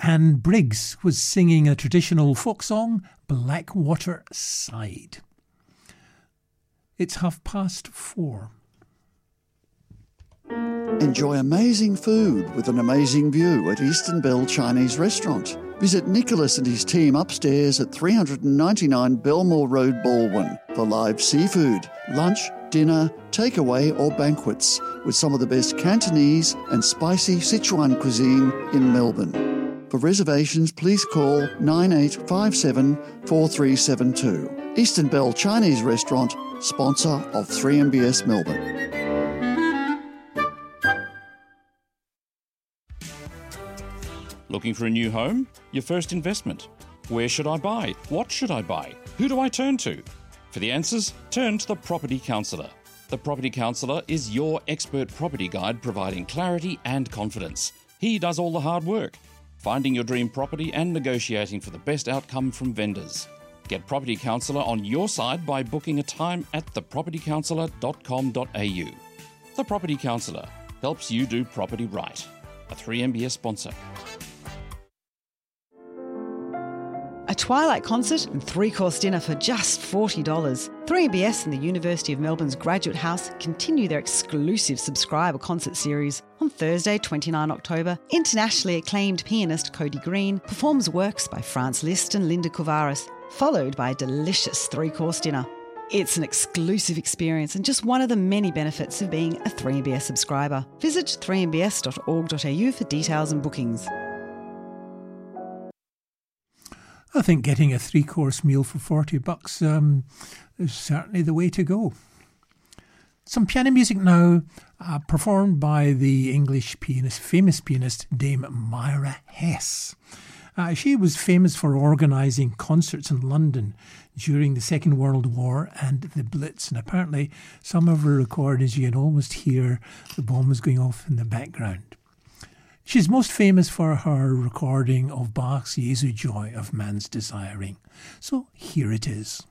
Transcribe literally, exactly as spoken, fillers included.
Anne Briggs was singing a traditional folk song, Blackwater Side. It's half past four. Enjoy amazing food with an amazing view at Eastern Bell Chinese Restaurant. Visit Nicholas and his team upstairs at three ninety-nine Belmore Road, Baldwin for live seafood, lunch, dinner, takeaway or banquets with some of the best Cantonese and spicy Sichuan cuisine in Melbourne. For reservations, please call nine eight five seven, four three seven two. Eastern Bell Chinese Restaurant, sponsor of three M B S Melbourne. Looking for a new home? Your first investment? Where should I buy? What should I buy? Who do I turn to? For the answers, turn to the Property Counsellor. The Property Counsellor is your expert property guide providing clarity and confidence. He does all the hard work, finding your dream property and negotiating for the best outcome from vendors. Get Property Counsellor on your side by booking a time at the property counsellor dot com dot a u. The Property Counsellor helps you do property right. A three M B S sponsor. A Twilight concert and three-course dinner for just forty dollars. three M B S and the University of Melbourne's Graduate House continue their exclusive subscriber concert series. On Thursday, the twenty-ninth of October, internationally acclaimed pianist Cody Green performs works by Franz Liszt and Linda Kovaris, followed by a delicious three-course dinner. It's an exclusive experience and just one of the many benefits of being a three M B S subscriber. Visit three m b s dot org dot a u for details and bookings. I think getting a three-course meal for forty bucks um, is certainly the way to go. Some piano music now, uh, performed by the English pianist, famous pianist Dame Myra Hess. Uh, she was famous for organising concerts in London during the Second World War and the Blitz, and apparently some of her recordings you can almost hear the bombs going off in the background. She's most famous for her recording of Bach's Jesu Joy of Man's Desiring. So here it is.